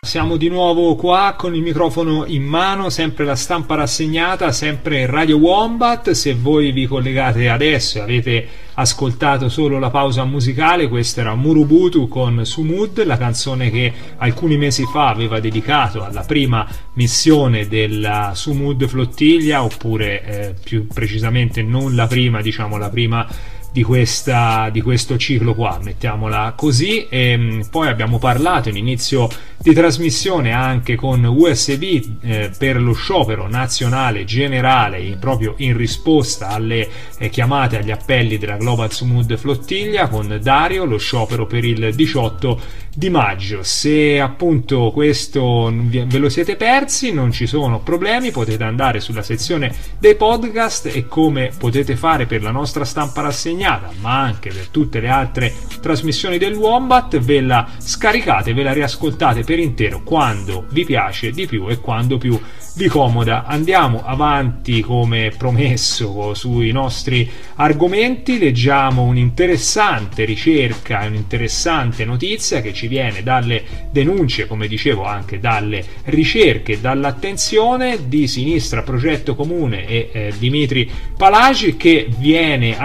Siamo di nuovo qua con il microfono in mano, sempre la stampa rassegnata, sempre Radio Wombat. Se voi vi collegate adesso e avete ascoltato solo la pausa musicale, questo era Murubutu con Sumud, la canzone che alcuni mesi fa aveva dedicato alla prima missione della Sumud flottiglia, oppure più precisamente non la prima, diciamo la prima di questo ciclo qua, mettiamola così. E poi abbiamo parlato in inizio di trasmissione anche con USB per lo sciopero nazionale generale, proprio in risposta alle chiamate, agli appelli della Global Sumud Flottiglia, con Dario, lo sciopero per il 18 di maggio. Se appunto questo ve lo siete persi, non ci sono problemi, potete andare sulla sezione dei podcast e, come potete fare per la nostra stampa rassegnata, ma anche per tutte le altre trasmissioni del Wombat, ve la scaricate, ve la riascoltate per intero quando vi piace di più e quando più vi comoda. Andiamo avanti come promesso sui nostri argomenti. Leggiamo un'interessante ricerca, un'interessante notizia che ci viene dalle denunce, come dicevo, anche dalle ricerche, dall'attenzione di Sinistra Progetto Comune e Dimitri Palagi, che viene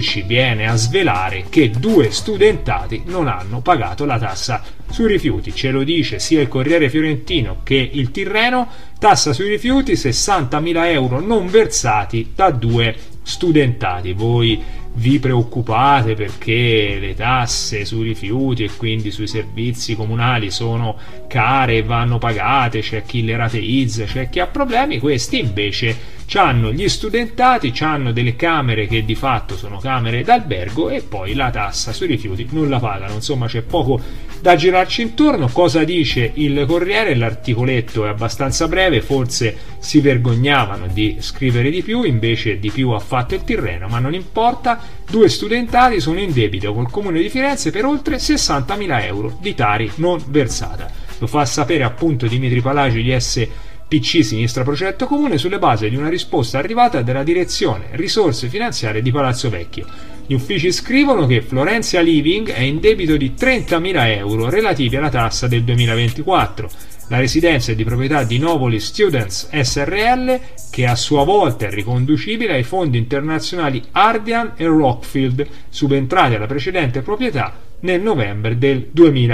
a svelare che 2 studentati non hanno pagato la tassa sui rifiuti. Ce lo dice sia il Corriere Fiorentino che il Tirreno. Tassa sui rifiuti, 60.000 euro non versati da 2 studentati. Voi vi preoccupate perché le tasse sui rifiuti e quindi sui servizi comunali sono care e vanno pagate, c'è chi le rateizza, c'è chi ha problemi. Questi invece c'hanno gli studentati, c'hanno delle camere che di fatto sono camere d'albergo e poi la tassa sui rifiuti non la pagano. Insomma, c'è poco da girarci intorno. Cosa dice il Corriere? L'articoletto è abbastanza breve, forse si vergognavano di scrivere di più, invece di più ha fatto il Tirreno, ma non importa. 2 studentati sono in debito col Comune di Firenze per oltre 60.000 euro di Tari non versata. Lo fa sapere appunto Dimitri Palagi di SPC, Sinistra Progetto Comune, sulle basi di una risposta arrivata dalla direzione risorse finanziarie di Palazzo Vecchio. Gli uffici scrivono che Florencia Living è in debito di 30.000 euro relativi alla tassa del 2024. La residenza è di proprietà di Novoli Students SRL, che a sua volta è riconducibile ai fondi internazionali Ardian e Rockfield, subentrati alla precedente proprietà nel novembre del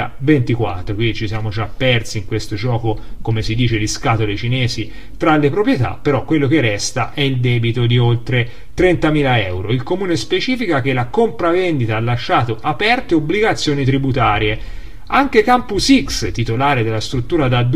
2024. Qui ci siamo già persi in questo gioco, come si dice, di scatole cinesi tra le proprietà, però quello che resta è il debito di oltre 30.000 euro. Il Comune specifica che la compravendita ha lasciato aperte obbligazioni tributarie. Anche Campus X, titolare della struttura da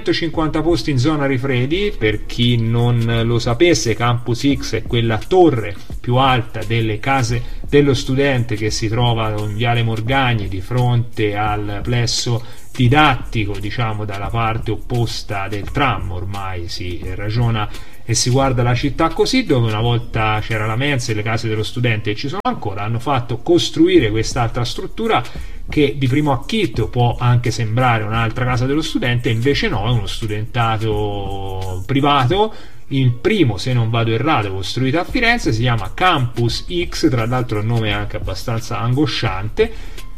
250 posti in zona Rifredi, per chi non lo sapesse, Campus X è quella torre più alta delle case dello studente che si trova in Viale Morgagni, di fronte al plesso didattico, diciamo dalla parte opposta del tram. Ormai si ragiona e si guarda la città così, dove una volta c'era la mensa e le case dello studente, e ci sono ancora. Hanno fatto costruire quest'altra struttura che di primo acchito può anche sembrare un'altra casa dello studente, invece no, è uno studentato privato. Il primo, se non vado errato, costruito a Firenze, si chiama Campus X, tra l'altro il nome è anche abbastanza angosciante.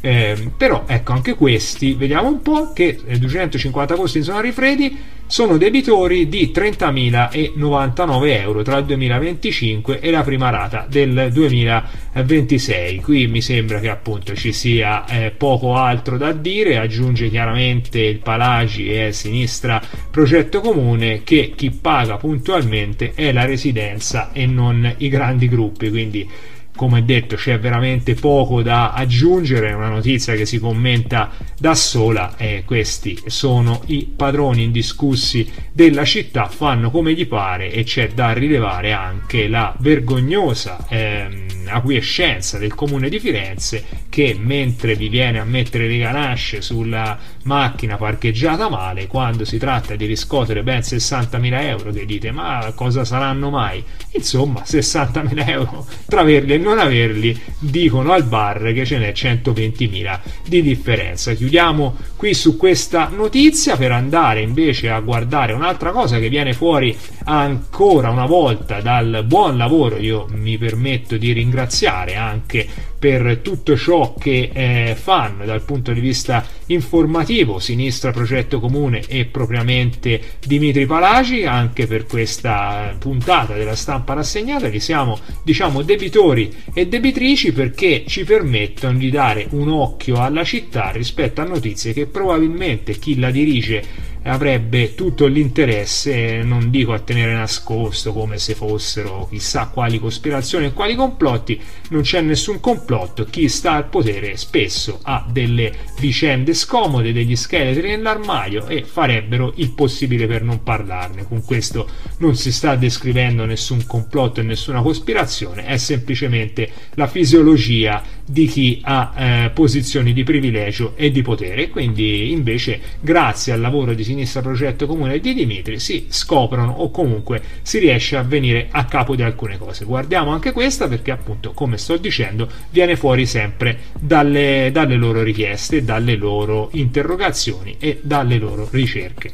Però ecco, anche questi, vediamo un po', che 250 posti in zona Rifredi sono debitori di 30.099 euro tra il 2025 e la prima rata del 2026. Qui mi sembra che appunto ci sia poco altro da dire. Aggiunge chiaramente il Palagi e Sinistra Progetto Comune che chi paga puntualmente è la residenza e non i grandi gruppi, quindi come detto c'è veramente poco da aggiungere, è una notizia che si commenta da sola, e questi sono i padroni indiscussi della città, fanno come gli pare, e c'è da rilevare anche la vergognosa acquiescenza del Comune di Firenze, che mentre vi viene a mettere le ganasce sulla macchina parcheggiata male, quando si tratta di riscuotere ben 60.000 euro, che dite ma cosa saranno mai? Insomma, 60.000 euro tra averli e non averli, dicono al bar che ce n'è 120.000 di differenza. Chiudiamo qui su questa notizia per andare invece a guardare un'altra cosa che viene fuori ancora una volta dal buon lavoro, io mi permetto di ringraziare anche per tutto ciò che fanno dal punto di vista informativo Sinistra Progetto Comune e propriamente Dimitri Palagi. Anche per questa puntata della Stampa Rassegnata vi siamo, diciamo, debitori e debitrici, perché ci permettono di dare un occhio alla città rispetto a notizie che probabilmente chi la dirige avrebbe tutto l'interesse, non dico a tenere nascosto come se fossero chissà quali cospirazioni e quali complotti. Non c'è nessun complotto, chi sta al potere spesso ha delle vicende scomode, degli scheletri nell'armadio, e farebbero il possibile per non parlarne. Con questo non si sta descrivendo nessun complotto e nessuna cospirazione, è semplicemente la fisiologia di chi ha posizioni di privilegio e di potere. Quindi invece, grazie al lavoro di Sinistra Progetto Comune e di Dimitri, si scoprono, o comunque si riesce a venire a capo di alcune cose. Guardiamo anche questa, perché appunto, come sto dicendo, viene fuori sempre dalle loro richieste, dalle loro interrogazioni e dalle loro ricerche.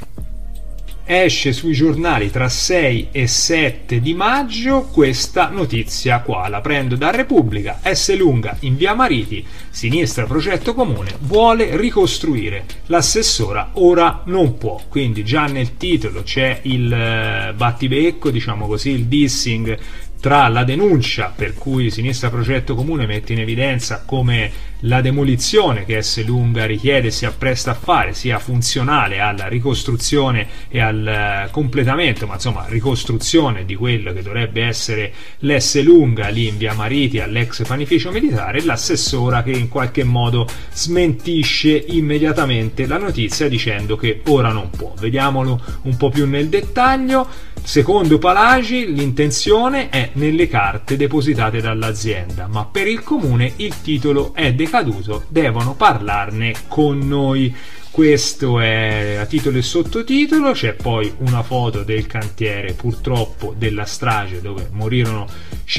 Esce sui giornali tra 6 e 7 di maggio questa notizia qua, la prendo da Repubblica. Esselunga in via Mariti, Sinistra Progetto Comune vuole ricostruire, l'assessora ora non può. Quindi già nel titolo c'è il battibecco, diciamo così, il dissing tra la denuncia per cui Sinistra Progetto Comune mette in evidenza come la demolizione che Esselunga richiede e si appresta a fare sia funzionale alla ricostruzione e al completamento, ma insomma ricostruzione di quello che dovrebbe essere l'Esselunga lì in via Mariti all'ex panificio militare, l'assessora che in qualche modo smentisce immediatamente la notizia dicendo che ora non può. Vediamolo un po' più nel dettaglio. Secondo Palagi l'intenzione è nelle carte depositate dall'azienda, ma per il comune il titolo è decaduto, devono parlarne con noi. Questo è a titolo e sottotitolo. C'è poi una foto del cantiere, purtroppo della strage, dove morirono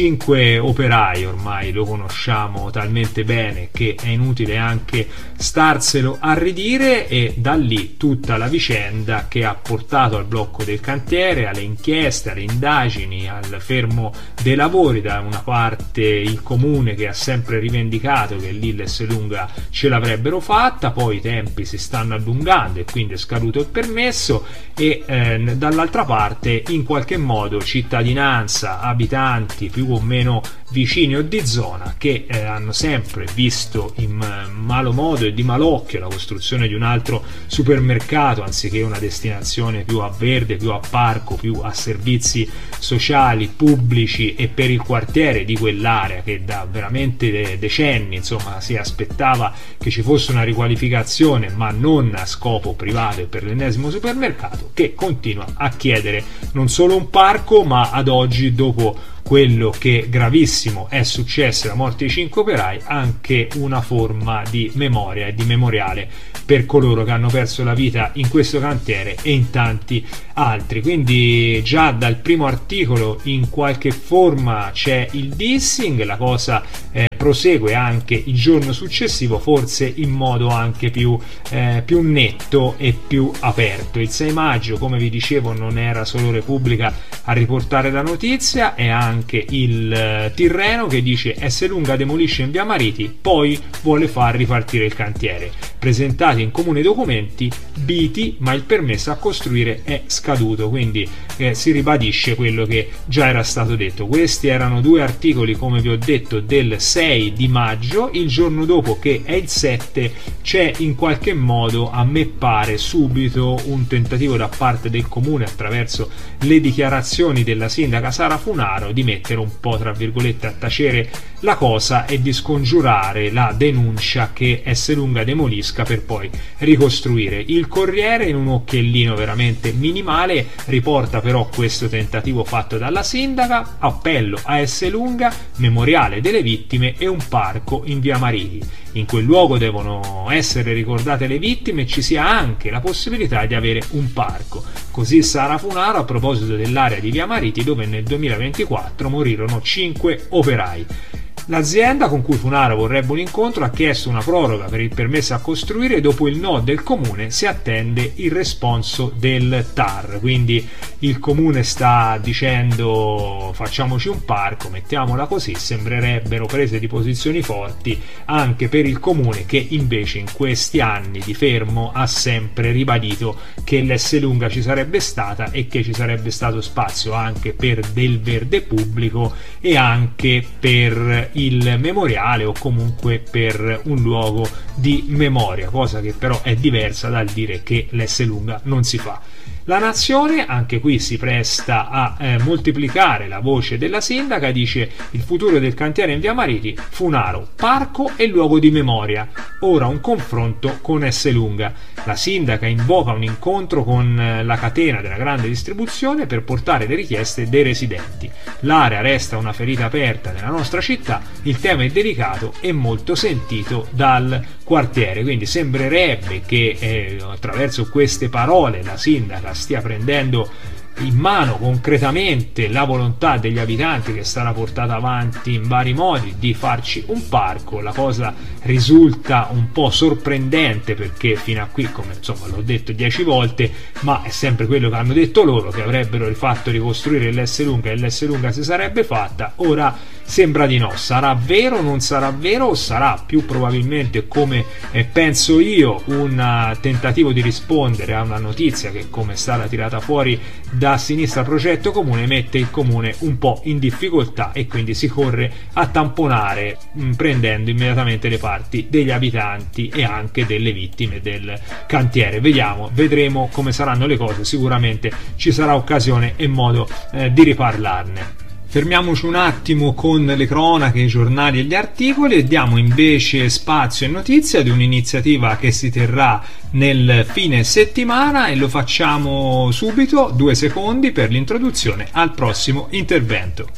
5 operai. Ormai lo conosciamo talmente bene che è inutile anche starselo a ridire, e da lì tutta la vicenda che ha portato al blocco del cantiere, alle inchieste, alle indagini, al fermo dei lavori. Da una parte il comune che ha sempre rivendicato che lì l'Esselunga ce l'avrebbero fatta, poi i tempi si stanno allungando e quindi è scaduto il permesso, e dall'altra parte in qualche modo cittadinanza, abitanti più o meno vicini o di zona che hanno sempre visto in malo modo e di malocchio la costruzione di un altro supermercato anziché una destinazione più a verde, più a parco, più a servizi sociali, pubblici e per il quartiere di quell'area che da veramente decenni insomma si aspettava che ci fosse una riqualificazione, ma non a scopo privato e per l'ennesimo supermercato, che continua a chiedere non solo un parco, ma ad oggi, dopo quello che gravissimo è successo, la morte di 5 operai, anche una forma di memoria e di memoriale per coloro che hanno perso la vita in questo cantiere e in tanti altri. Quindi già dal primo articolo in qualche forma c'è il dissing, la cosa prosegue anche il giorno successivo, forse in modo anche più netto e più aperto. Il 6 maggio, come vi dicevo, non era solo Repubblica a riportare la notizia, è anche il Tirreno che dice Esselunga demolisce in via Mariti, poi vuole far ripartire il cantiere. Presentati in comune documenti biti, ma il permesso a costruire è scaduto. Quindi si ribadisce quello che già era stato detto. Questi erano 2 articoli, come vi ho detto, del 6 di maggio. Il giorno dopo, che è il 7, c'è in qualche modo, a me pare, subito un tentativo da parte del comune, attraverso le dichiarazioni della sindaca Sara Funaro, di mettere un po' tra virgolette a tacere la cosa e di scongiurare la denuncia che Esselunga demolisca per poi ricostruire. Il Corriere, in un occhiellino veramente minimale, riporta però questo tentativo fatto dalla sindaca: appello a Esselunga, memoriale delle vittime e un parco in via Mariti. In quel luogo devono essere ricordate le vittime e ci sia anche la possibilità di avere un parco. Così Sara Funaro a proposito dell'area di via Mariti, dove nel 2024 morirono 5 operai. L'azienda con cui Funaro vorrebbe un incontro ha chiesto una proroga per il permesso a costruire. Dopo il no del comune si attende il responso del TAR, quindi il comune sta dicendo facciamoci un parco, mettiamola così. Sembrerebbero prese di posizioni forti anche per il comune, che invece in questi anni di fermo ha sempre ribadito che l'Esselunga ci sarebbe stata e che ci sarebbe stato spazio anche per del verde pubblico e anche per il memoriale o comunque per un luogo di memoria, cosa che però è diversa dal dire che l'Esselunga non si fa. La Nazione anche qui si presta a moltiplicare la voce della sindaca, dice il futuro del cantiere in via Mariti, Funaro, parco e luogo di memoria, ora un confronto con Esselunga. La sindaca invoca un incontro con la catena della grande distribuzione per portare le richieste dei residenti. L'area resta una ferita aperta nella nostra città, il tema è delicato e molto sentito dal quartiere, quindi sembrerebbe che attraverso queste parole la sindaca stia prendendo in mano concretamente la volontà degli abitanti, che sarà portata avanti in vari modi, di farci un parco. La cosa risulta un po' sorprendente perché fino a qui, come insomma l'ho detto 10 volte, ma è sempre quello che hanno detto loro, che avrebbero il fatto di costruire l'Esselunga e l'Esselunga si sarebbe fatta. Ora sembra di no. Sarà vero, non sarà vero, o sarà più probabilmente, come penso io, un tentativo di rispondere a una notizia che, come è stata tirata fuori da Sinistra Progetto Comune, mette il comune un po' in difficoltà e quindi si corre a tamponare prendendo immediatamente le parti degli abitanti e anche delle vittime del cantiere. Vedremo come saranno le cose, sicuramente ci sarà occasione e modo di riparlarne. Fermiamoci un attimo con le cronache, i giornali e gli articoli e diamo invece spazio e notizia di un'iniziativa che si terrà nel fine settimana, e lo facciamo subito, 2 secondi per l'introduzione al prossimo intervento.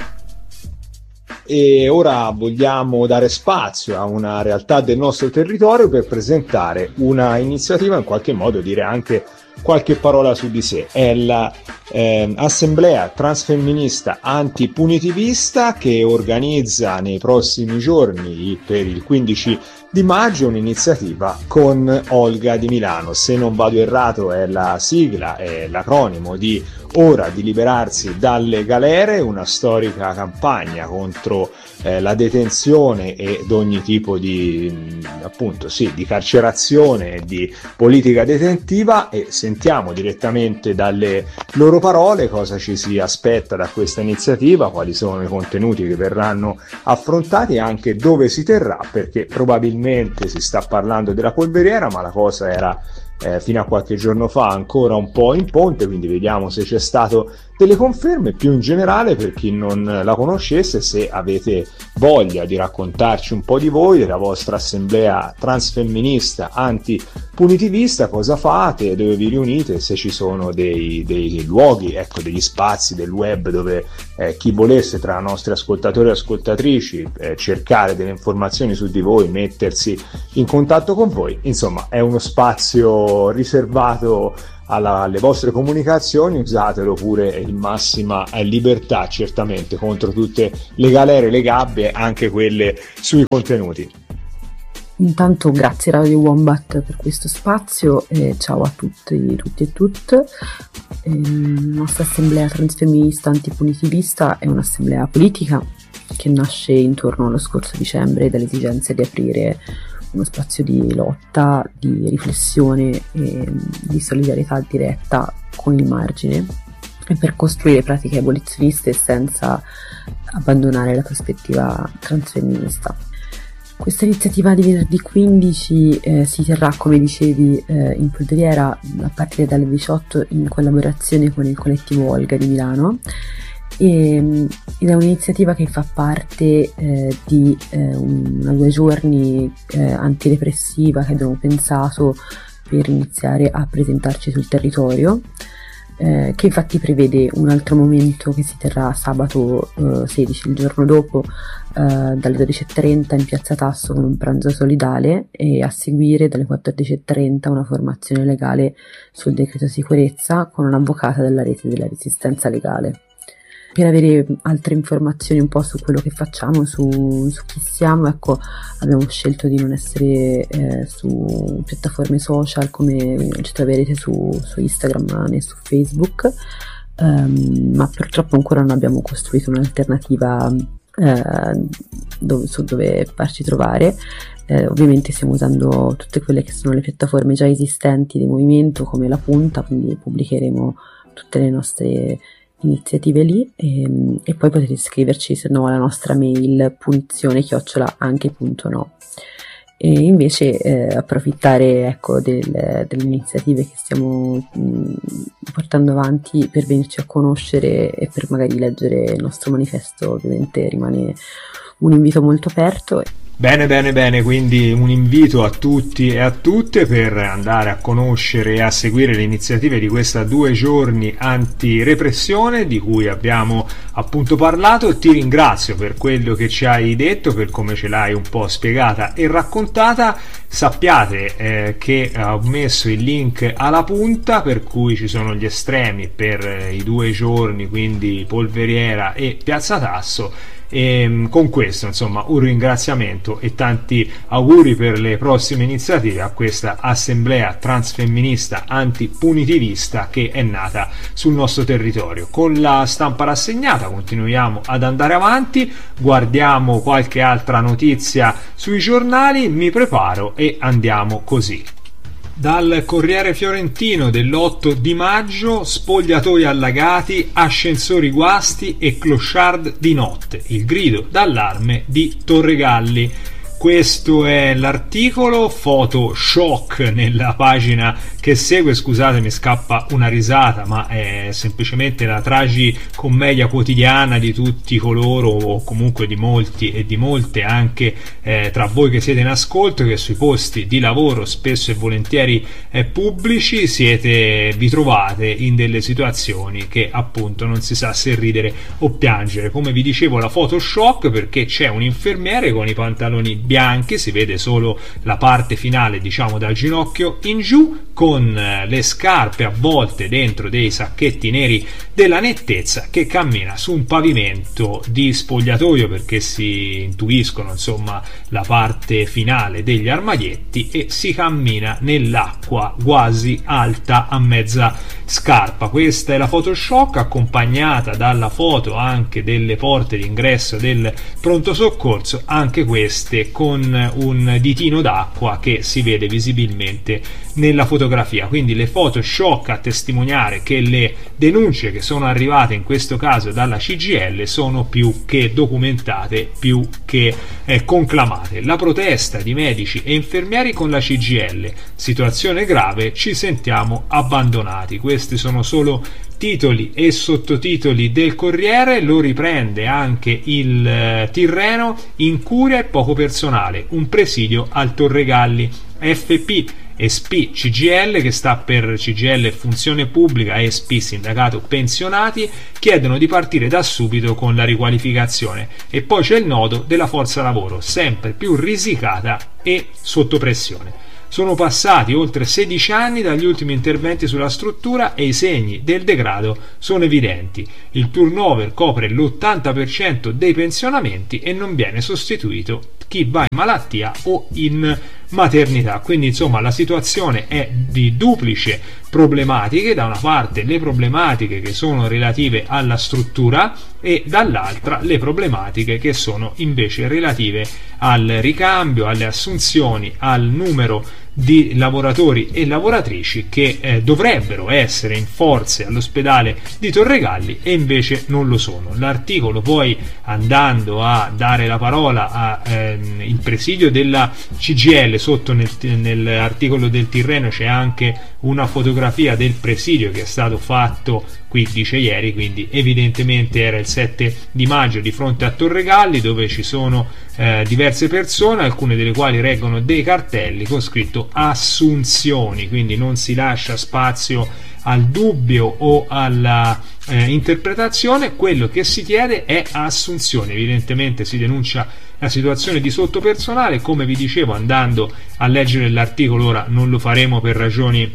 E ora vogliamo dare spazio a una realtà del nostro territorio per presentare una iniziativa, in qualche modo dire anche qualche parola su di sé. È la Assemblea Transfemminista Antipunitivista, che organizza nei prossimi giorni, per il 15 di maggio, un'iniziativa con Olga di Milano. Se non vado errato è la sigla, è l'acronimo di Ora di liberarsi dalle galere, una storica campagna contro la detenzione ed ogni tipo di di carcerazione e di politica detentiva, e sentiamo direttamente dalle loro parole cosa ci si aspetta da questa iniziativa, quali sono i contenuti che verranno affrontati e anche dove si terrà, perché probabilmente si sta parlando della Polveriera, ma la cosa era fino a qualche giorno fa ancora un po' in ponte, quindi vediamo se c'è stato delle conferme. Più in generale, per chi non la conoscesse, se avete voglia di raccontarci un po' di voi, della vostra assemblea transfemminista antipunitivista, cosa fate, dove vi riunite, se ci sono dei luoghi, ecco, degli spazi del web dove chi volesse tra nostri ascoltatori e ascoltatrici cercare delle informazioni su di voi, mettersi in contatto con voi. Insomma, è uno spazio riservato alle vostre comunicazioni, usatelo pure in massima libertà, certamente tutte le galere, le gabbie, anche quelle sui contenuti. Intanto grazie Radio Wombat per questo spazio e ciao a tutti e tutte. La nostra assemblea transfemminista antipunitivista è un'assemblea politica che nasce intorno allo scorso dicembre dall'esigenza di aprire uno spazio di lotta, di riflessione e di solidarietà diretta con il margine, e per costruire pratiche abolizioniste senza abbandonare la prospettiva transfemminista. Questa iniziativa di venerdì 15 si terrà, come dicevi, in Polveriera a partire dalle 18 in collaborazione con il collettivo Olga di Milano. Ed è un'iniziativa che fa parte di una 2 giorni antidepressiva che abbiamo pensato per iniziare a presentarci sul territorio, che infatti prevede un altro momento che si terrà sabato 16, il giorno dopo, dalle 12:30 in Piazza Tasso con un pranzo solidale, e a seguire dalle 14:30 una formazione legale sul decreto sicurezza con un'avvocata della rete della resistenza legale. Per avere altre informazioni un po' su quello che facciamo, su chi siamo, ecco, abbiamo scelto di non essere su piattaforme social come ci troverete su Instagram né su Facebook, ma purtroppo ancora non abbiamo costruito un'alternativa su dove farci trovare. Ovviamente stiamo usando tutte quelle che sono le piattaforme già esistenti del movimento, come La Punta, quindi pubblicheremo tutte le nostre iniziative lì, e poi potete scriverci se no alla nostra mail punizione@anche.no. E invece approfittare, ecco, delle iniziative che stiamo portando avanti per venirci a conoscere e per magari leggere il nostro manifesto. Ovviamente rimane un invito molto aperto. Bene, quindi un invito a tutti e a tutte per andare a conoscere e a seguire le iniziative di questa 2 giorni anti-repressione di cui abbiamo appunto parlato. Ti ringrazio per quello che ci hai detto, per come ce l'hai un po' spiegata e raccontata. Sappiate che ho messo il link alla punta, per cui ci sono gli estremi per i 2 giorni, quindi Polveriera e Piazza Tasso. E con questo, insomma, un ringraziamento e tanti auguri per le prossime iniziative a questa assemblea transfemminista antipunitivista che è nata sul nostro territorio. Con la stampa rassegnata continuiamo ad andare avanti, guardiamo qualche altra notizia sui giornali, mi preparo e andiamo così. Dal Corriere Fiorentino dell'8 di maggio: spogliatoi allagati, ascensori guasti e clochard di notte, il grido d'allarme di Torregalli. Questo è l'articolo, foto shock nella pagina che segue. Scusate, mi scappa una risata, ma è semplicemente la tragicommedia quotidiana di tutti coloro, o comunque di molti e di molte anche tra voi che siete in ascolto, che sui posti di lavoro spesso e volentieri pubblici vi trovate in delle situazioni che appunto non si sa se ridere o piangere. Come vi dicevo, la foto shock perché c'è un infermiere con i pantaloni bianchi, si vede solo la parte finale, diciamo dal ginocchio in giù, con le scarpe avvolte dentro dei sacchetti neri della nettezza, che cammina su un pavimento di spogliatoio, perché si intuiscono insomma la parte finale degli armadietti, e si cammina nell'acqua quasi alta a mezza scarpa. Questa è la foto shock, accompagnata dalla foto anche delle porte d'ingresso del pronto soccorso, anche queste con un ditino d'acqua che si vede visibilmente nella fotografia. Quindi le foto shock a testimoniare che le denunce che sono arrivate in questo caso dalla CGIL sono più che documentate, più che conclamate. La protesta di medici e infermieri con la CGIL: situazione grave, ci sentiamo abbandonati. Questi sono solo titoli e sottotitoli del Corriere. Lo riprende anche il Tirreno: incuria e poco personale, un presidio al Torregalli. FP e SP CGIL, che sta per CGIL Funzione Pubblica e SP Sindacato Pensionati, chiedono di partire da subito con la riqualificazione. E poi c'è il nodo della forza lavoro, sempre più risicata e sotto pressione. Sono passati oltre 16 anni dagli ultimi interventi sulla struttura e i segni del degrado sono evidenti. Il turnover copre l'80% dei pensionamenti e non viene sostituito chi va in malattia o in maternità. Quindi insomma la situazione è di duplice problematiche: da una parte le problematiche che sono relative alla struttura e dall'altra le problematiche che sono invece relative al ricambio, alle assunzioni, al numero di lavoratori e lavoratrici che dovrebbero essere in forze all'ospedale di Torregalli e invece non lo sono. L'articolo poi, andando a dare la parola al presidio della CGIL, sotto nell'articolo del Tirreno c'è anche una fotografia del presidio che è stato fatto, qui dice ieri, quindi evidentemente era il 7 di maggio di fronte a Torregalli, dove ci sono diverse persone, alcune delle quali reggono dei cartelli con scritto assunzioni, quindi non si lascia spazio al dubbio o alla interpretazione. Quello che si chiede è assunzione. Evidentemente si denuncia la situazione di sottopersonale. Come vi dicevo, andando a leggere l'articolo, ora non lo faremo per ragioni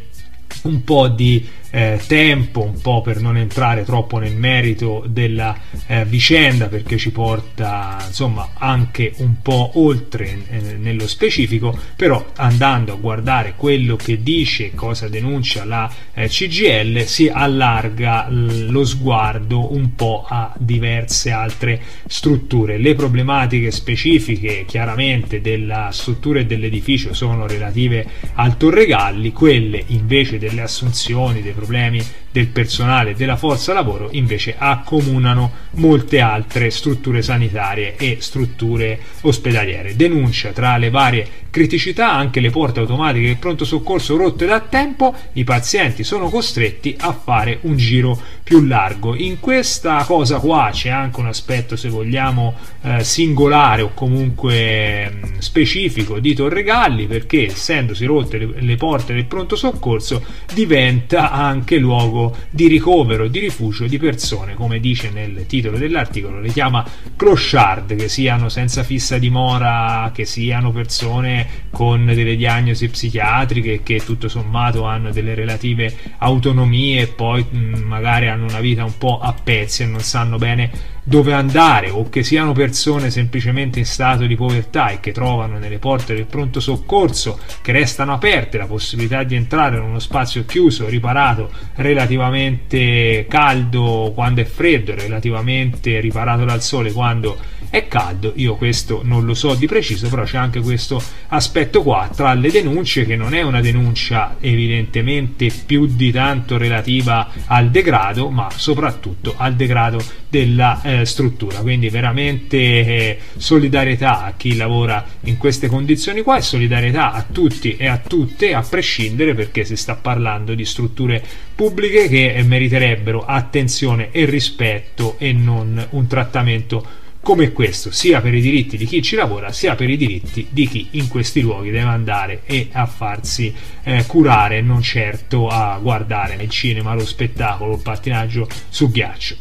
un po' di tempo, un po' per non entrare troppo nel merito della vicenda, perché ci porta insomma anche un po' oltre nello specifico, però andando a guardare quello che dice, cosa denuncia la CGIL, si allarga lo sguardo un po' a diverse altre strutture. Le problematiche specifiche chiaramente della struttura e dell'edificio sono relative al Torregalli, quelle invece delle assunzioni, dei problemi del personale e della forza lavoro invece accomunano molte altre strutture sanitarie e strutture ospedaliere. Denuncia tra le varie criticità anche le porte automatiche del pronto soccorso rotte da tempo, i pazienti sono costretti a fare un giro più largo. In questa cosa qua c'è anche un aspetto, se vogliamo, singolare o comunque specifico di Torregalli, perché essendosi rotte le porte del pronto soccorso diventa anche luogo di ricovero, di rifugio di persone, come dice nel titolo dell'articolo, le chiama clochard, che siano senza fissa dimora, che siano persone con delle diagnosi psichiatriche che tutto sommato hanno delle relative autonomie e poi magari hanno una vita un po' a pezzi e non sanno bene dove andare, o che siano persone semplicemente in stato di povertà e che trovano nelle porte del pronto soccorso, che restano aperte, la possibilità di entrare in uno spazio chiuso, riparato, relativamente caldo quando è freddo, relativamente riparato dal sole quando è caldo. Io questo non lo so di preciso, però c'è anche questo aspetto qua tra le denunce, che non è una denuncia evidentemente più di tanto relativa al degrado, ma soprattutto al degrado della struttura. Quindi veramente solidarietà a chi lavora in queste condizioni qua, e solidarietà a tutti e a tutte, a prescindere, perché si sta parlando di strutture pubbliche che meriterebbero attenzione e rispetto e non un trattamento come questo, sia per i diritti di chi ci lavora, sia per i diritti di chi in questi luoghi deve andare e a farsi curare, non certo a guardare nel cinema lo spettacolo, il pattinaggio su ghiaccio.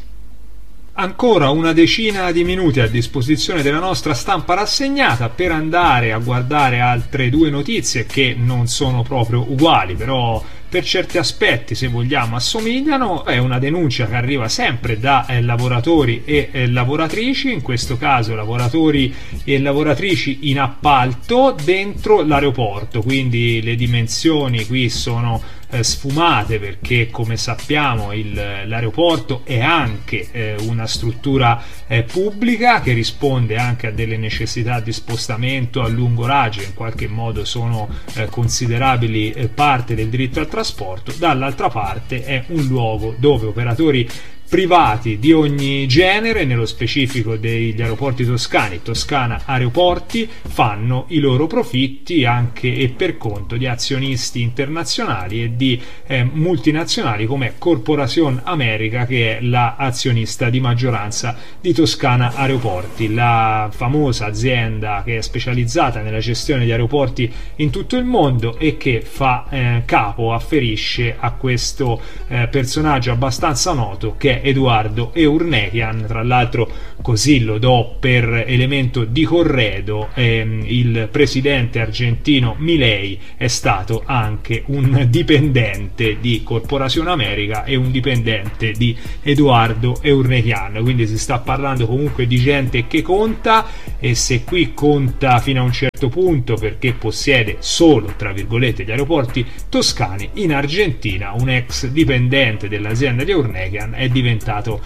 Ancora una decina di minuti a disposizione della nostra stampa rassegnata per andare a guardare altre due notizie che non sono proprio uguali, però per certi aspetti, se vogliamo, assomigliano. È una denuncia che arriva sempre da lavoratori e lavoratrici, in questo caso lavoratori e lavoratrici in appalto dentro l'aeroporto, quindi le dimensioni qui sono sfumate, perché come sappiamo l'aeroporto è anche una struttura pubblica che risponde anche a delle necessità di spostamento a lungo raggio, in qualche modo sono considerabili parte del diritto al trasporto. Dall'altra parte è un luogo dove operatori privati di ogni genere, nello specifico degli aeroporti toscani, Toscana Aeroporti, fanno i loro profitti anche e per conto di azionisti internazionali e di multinazionali come Corporation America, che è la azionista di maggioranza di Toscana Aeroporti, la famosa azienda che è specializzata nella gestione di aeroporti in tutto il mondo e che fa capo, afferisce a questo personaggio abbastanza noto che è Eduardo Eurnekian. Tra l'altro, così lo do per elemento di corredo, il presidente argentino Milei è stato anche un dipendente di Corporation America e un dipendente di Eduardo Eurnekian, quindi si sta parlando comunque di gente che conta, e se qui conta fino a un certo punto perché possiede solo, tra virgolette, gli aeroporti toscani, in Argentina un ex dipendente dell'azienda di Eurnekian è diventato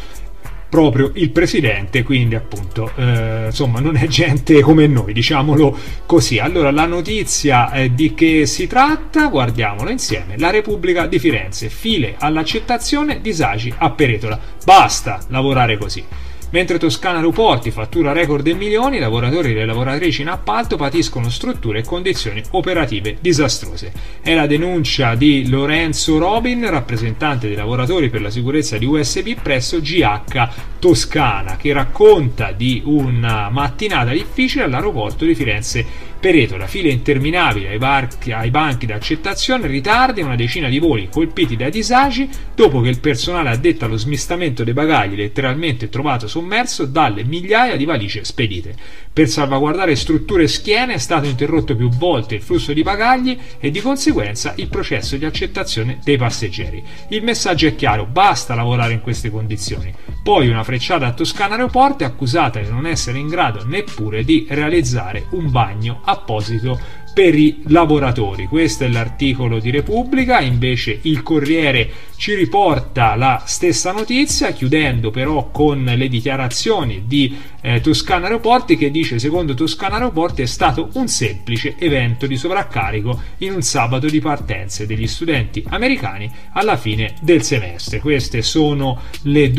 proprio il presidente, quindi appunto insomma non è gente come noi, diciamolo così. Allora, la notizia di che si tratta? Guardiamolo insieme. La Repubblica di Firenze: file all'accettazione, disagi a Peretola, basta lavorare così. Mentre Toscana Aeroporti fattura record di milioni, i lavoratori e le lavoratrici in appalto patiscono strutture e condizioni operative disastrose. È la denuncia di Lorenzo Robin, rappresentante dei lavoratori per la sicurezza di USB presso GH Toscana, che racconta di una mattinata difficile all'aeroporto di Firenze Peretola, file interminabili ai banchi d'accettazione, ritardi e una decina di voli colpiti da disagi dopo che il personale addetto allo smistamento dei bagagli letteralmente trovato sommerso dalle migliaia di valigie spedite. Per salvaguardare strutture e schiene è stato interrotto più volte il flusso di bagagli e di conseguenza il processo di accettazione dei passeggeri. Il messaggio è chiaro: basta lavorare in queste condizioni. Poi una frecciata a Toscana Aeroporti, accusata di non essere in grado neppure di realizzare un bagno apposito per i lavoratori. Questo è l'articolo di Repubblica. Invece il Corriere ci riporta la stessa notizia, chiudendo però con le dichiarazioni di Toscana Aeroporti, che dice: secondo Toscana Aeroporti è stato un semplice evento di sovraccarico in un sabato di partenze degli studenti americani alla fine del semestre. Queste sono i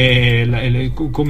due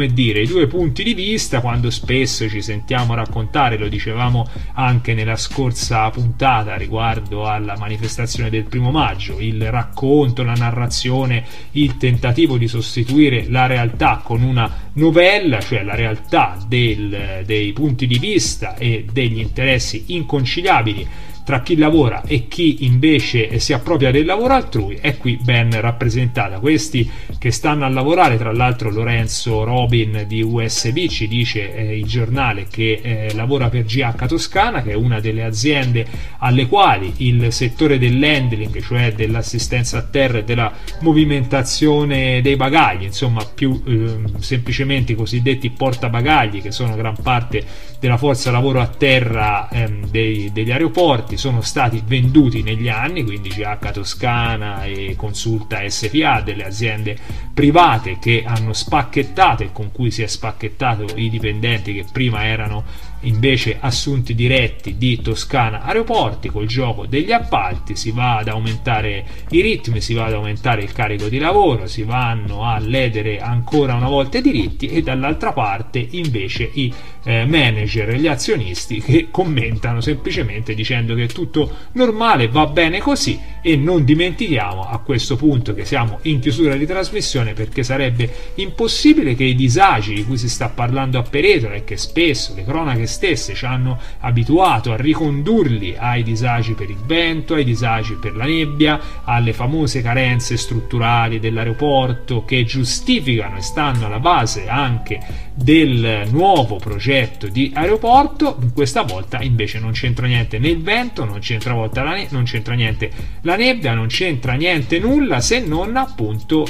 punti di vista, quando spesso ci sentiamo raccontare, lo dicevamo anche nella scorsa puntata riguardo alla manifestazione del 1° maggio, il racconto, la narrazione, il tentativo di sostituire la realtà con una novella, cioè la realtà dei punti di vista e degli interessi inconciliabili tra chi lavora e chi invece si appropria del lavoro altrui, è qui ben rappresentata. Questi che stanno a lavorare, tra l'altro Lorenzo Robin di USB ci dice, il giornale, che lavora per GH Toscana, che è una delle aziende alle quali il settore dell'handling, cioè dell'assistenza a terra e della movimentazione dei bagagli, insomma più semplicemente i cosiddetti portabagagli, che sono gran parte della forza lavoro a terra degli aeroporti, sono stati venduti negli anni, quindi GH Toscana e Consulta SPA, delle aziende private che hanno spacchettato e con cui si è spacchettato i dipendenti che prima erano invece assunti diretti di Toscana Aeroporti. Col gioco degli appalti si va ad aumentare i ritmi, si va ad aumentare il carico di lavoro, si vanno a ledere ancora una volta i diritti, e dall'altra parte invece i manager e gli azionisti che commentano semplicemente dicendo che è tutto normale, va bene così. E non dimentichiamo a questo punto che siamo in chiusura di trasmissione, perché sarebbe impossibile che i disagi di cui si sta parlando a Peretola, e che spesso le cronache stesse ci hanno abituato a ricondurli ai disagi per il vento, ai disagi per la nebbia, alle famose carenze strutturali dell'aeroporto che giustificano e stanno alla base anche del nuovo progetto di aeroporto, questa volta invece non c'entra niente né il vento, non c'entra niente la nebbia, non c'entra niente nulla, se non appunto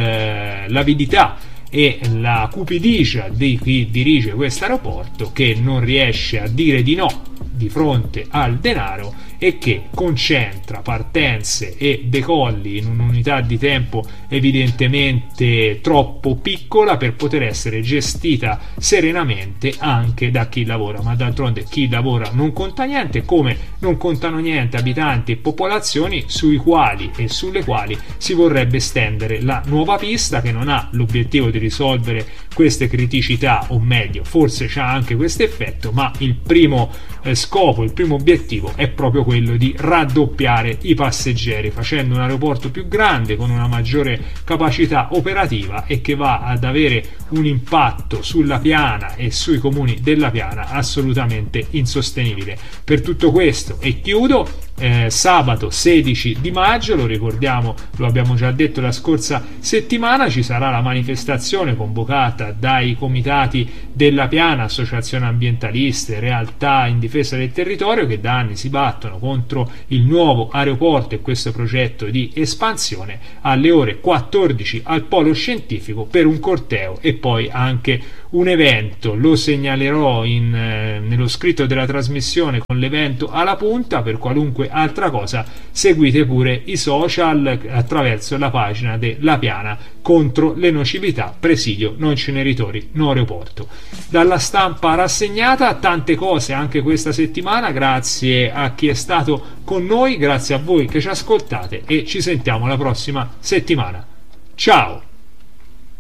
l'avidità e la cupidigia di chi dirige questo aeroporto, che non riesce a dire di no di fronte al denaro e che concentra partenze e decolli in un'unità di tempo evidentemente troppo piccola per poter essere gestita serenamente anche da chi lavora. Ma d'altronde chi lavora non conta niente, come non contano niente abitanti e popolazioni sui quali e sulle quali si vorrebbe stendere la nuova pista, che non ha l'obiettivo di risolvere queste criticità, o meglio forse c'ha anche questo effetto, ma il primo scopo, il primo obiettivo è proprio quello di raddoppiare i passeggeri, facendo un aeroporto più grande con una maggiore capacità operativa, e che va ad avere un impatto sulla Piana e sui comuni della Piana assolutamente insostenibile. Per tutto questo, e chiudo, sabato 16 di maggio, lo ricordiamo, lo abbiamo già detto la scorsa settimana, ci sarà la manifestazione convocata dai comitati della Piana, associazioni ambientaliste, realtà in difesa del territorio, che da anni si battono contro il nuovo aeroporto e questo progetto di espansione, alle ore 14 al Polo Scientifico per un corteo e poi anche un evento. Lo segnalerò nello scritto della trasmissione con l'evento alla punta. Per qualunque altra cosa seguite pure i social attraverso la pagina della Piana contro le nocività, presidio no inceneritori, no aeroporto. Dalla Stampa rassegnata, tante cose anche questa settimana, grazie a chi è stato con noi, grazie a voi che ci ascoltate, e ci sentiamo la prossima settimana. Ciao!